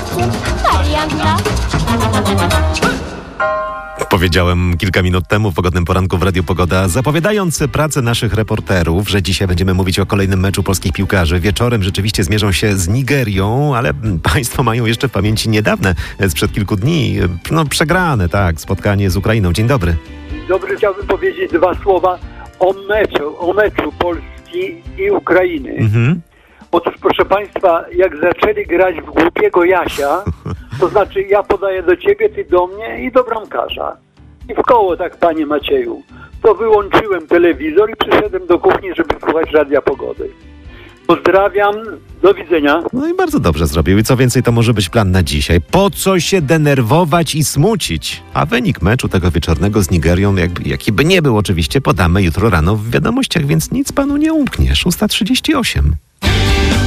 pracy warianta. Powiedziałem kilka minut temu w Pogodnym Poranku w Radiu Pogoda, zapowiadając pracę naszych reporterów, że dzisiaj będziemy mówić o kolejnym meczu polskich piłkarzy. Wieczorem rzeczywiście zmierzą się z Nigerią, ale państwo mają jeszcze w pamięci niedawne, sprzed kilku dni, przegrane, tak, spotkanie z Ukrainą. Dzień dobry. Dobry, chciałbym powiedzieć dwa słowa o meczu Polski i Ukrainy. Otóż, proszę Państwa, jak zaczęli grać w głupiego Jasia, to znaczy ja podaję do ciebie, ty do mnie i do bramkarza. I w koło tak, panie Macieju. To wyłączyłem telewizor i przyszedłem do kuchni, żeby słuchać Radia Pogody. Pozdrawiam, do widzenia. No i bardzo dobrze zrobił. I co więcej, to może być plan na dzisiaj. Po co się denerwować i smucić? A wynik meczu tego wieczornego z Nigerią, jaki by nie był oczywiście, podamy jutro rano w wiadomościach, więc nic panu nie umknie. 6:38.